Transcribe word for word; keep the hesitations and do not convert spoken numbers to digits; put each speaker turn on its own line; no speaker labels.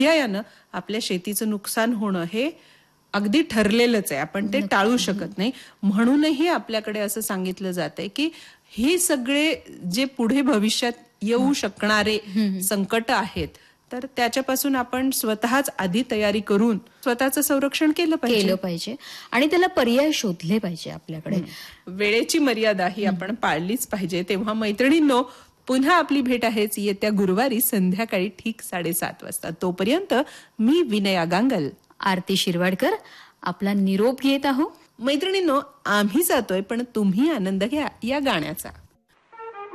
पर्यायानं आपल्या शेतीचं नुकसान होणं हे अगदी ठरलेलंच आहे. आपण ते टाळू शकत नाही. म्हणूनही आपल्याकडे असं सांगितलं जातंय की हे सगळे जे पुढे भविष्यात येऊ शकणारे संकट आहेत तर त्याच्यापासून आपण स्वतःच आधी तयारी करून स्वतःचं संरक्षण केलं पाहिजे
केलं पाहिजे आणि त्याला पर्याय शोधले पाहिजे आपल्याकडे.
वेळेची मर्यादा ही आपण पाळलीच पाहिजे. तेव्हा मैत्रिणींनो, पुन्हा आपली भेट आहेच येत्या गुरुवारी संध्याकाळी ठीक साडेसात वाजता. तोपर्यंत मी विनया गांगल,
आरती शिरवाडकर आपला निरोप घेत आहो.
मैत्रिणींनो, आम्ही जातोय पण तुम्ही आनंद घ्या या गाण्याचा.